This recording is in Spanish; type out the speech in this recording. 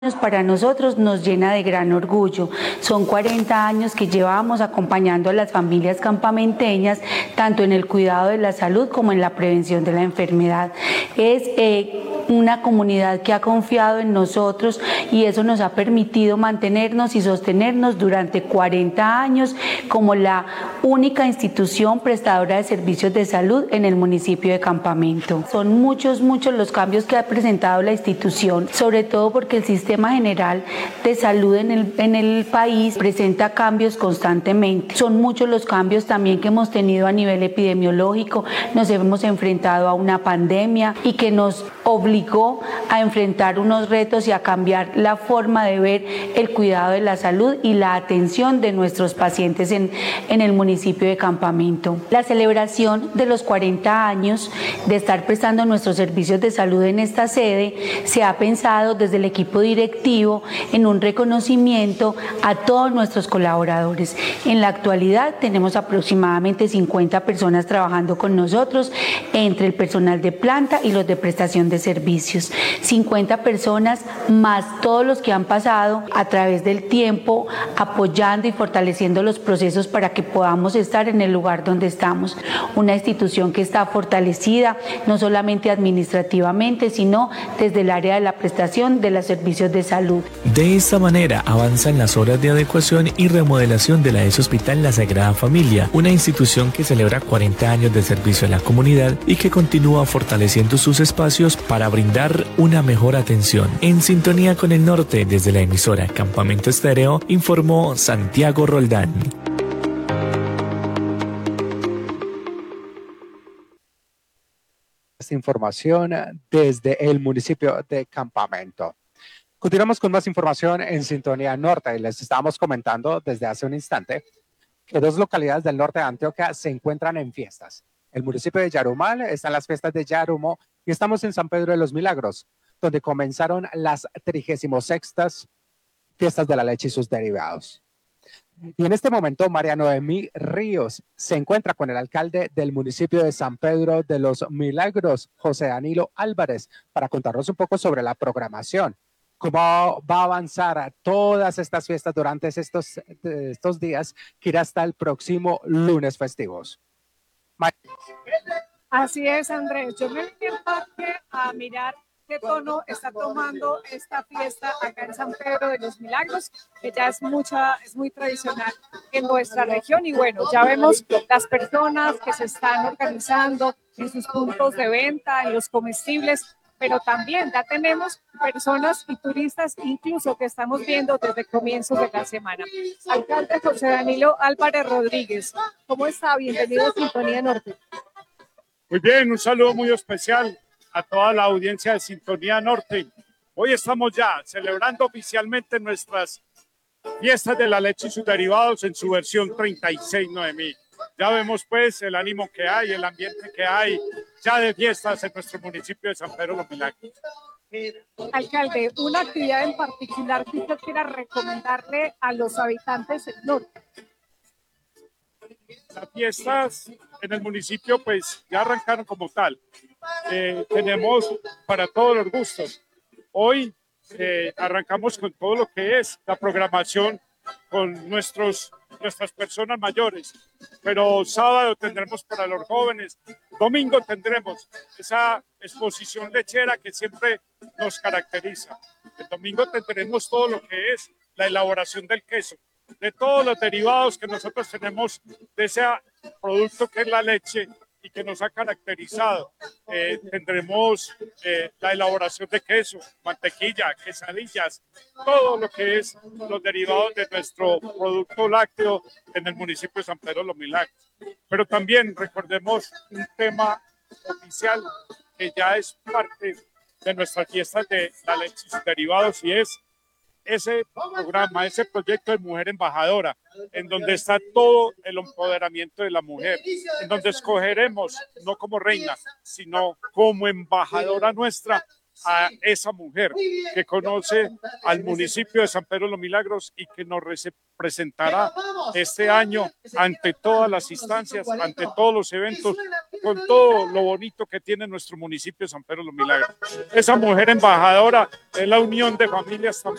Para nosotros nos llena de gran orgullo. Son 40 años que llevamos acompañando a las familias campamenteñas, tanto en el cuidado de la salud como en la prevención de la enfermedad. Es una comunidad que ha confiado en nosotros y eso nos ha permitido mantenernos y sostenernos durante 40 años como la única institución prestadora de servicios de salud en el municipio de Campamento. Son muchos los cambios que ha presentado la institución, sobre todo porque el sistema general de salud en el país presenta cambios constantemente. Son muchos los cambios también que hemos tenido a nivel epidemiológico. Nos hemos enfrentado a una pandemia y que nos obligó a enfrentar unos retos y a cambiar la forma de ver el cuidado de la salud y la atención de nuestros pacientes en el municipio de Campamento. La celebración de los 40 años de estar prestando nuestros servicios de salud en esta sede se ha pensado desde el equipo directivo en un reconocimiento a todos nuestros colaboradores. En la actualidad tenemos aproximadamente 50 personas trabajando con nosotros entre el personal de planta y los de prestación de servicios. 50 personas más todos los que han pasado a través del tiempo apoyando y fortaleciendo los procesos para que podamos estar en el lugar donde estamos. Una institución que está fortalecida no solamente administrativamente, sino desde el área de la prestación de los servicios de salud. De esta manera avanzan las obras de adecuación y remodelación de la ES Hospital La Sagrada Familia, una institución que celebra 40 años de servicio a la comunidad y que continúa fortaleciendo sus espacios para brindar una mejor atención. En sintonía con el norte, desde la emisora Campamento Estéreo, informó Santiago Roldán. Esta información desde el municipio de Campamento. Continuamos con más información en Sintonía Norte y les estábamos comentando desde hace un instante que dos localidades del norte de Antioquia se encuentran en fiestas. El municipio de Yarumal están las fiestas de Yarumo y estamos en San Pedro de los Milagros, donde comenzaron las 36ª fiestas de la leche y sus derivados. Y en este momento, María Noemí Ríos se encuentra con el alcalde del municipio de San Pedro de los Milagros, José Danilo Álvarez, para contarnos un poco sobre la programación. ¿Cómo va a avanzar todas estas fiestas durante estos días que irá hasta el próximo lunes festivos? Así es, Andrés. Yo me vine al parque a mirar qué tono está tomando esta fiesta acá en San Pedro de los Milagros, que ya es muy tradicional en nuestra región. Y bueno, ya vemos las personas que se están organizando en sus puntos de venta, en los comestibles, pero también ya tenemos personas y turistas incluso que estamos viendo desde comienzos de la semana. Alcalde José Danilo Álvarez Rodríguez, ¿cómo está? Bienvenido a Sintonía Norte. Muy bien, un saludo muy especial a toda la audiencia de Sintonía Norte. Hoy estamos ya celebrando oficialmente nuestras fiestas de la leche y sus derivados en su versión 36, Noemí. Ya vemos pues el ánimo que hay, el ambiente que hay ya de fiestas en nuestro municipio de San Pedro de los Milagros. Alcalde, una actividad en particular que usted quiera recomendarle a los habitantes del norte. Las fiestas en el municipio pues ya arrancaron como tal. Tenemos para todos los gustos. Hoy arrancamos con todo lo que es la programación con nuestras personas mayores, pero sábado tendremos para los jóvenes, domingo tendremos esa exposición lechera que siempre nos caracteriza. El domingo tendremos todo lo que es la elaboración del queso, de todos los derivados que nosotros tenemos de ese producto que es la leche y que nos ha caracterizado. Tendremos la elaboración de queso, mantequilla, quesadillas, todo lo que es los derivados de nuestro producto lácteo en el municipio de San Pedro de los Milagros. Pero también recordemos un tema oficial que ya es parte de nuestras fiestas de la leche y sus derivados, y es ese programa, ese proyecto de Mujer Embajadora, en donde está todo el empoderamiento de la mujer, en donde escogeremos no como reina, sino como embajadora nuestra a esa mujer que conoce al municipio de San Pedro de los Milagros y que nos representará este año ante todas las instancias, ante todos los eventos, con todo lo bonito que tiene nuestro municipio de San Pedro de los Milagros. Esa mujer embajadora es la unión de familias también.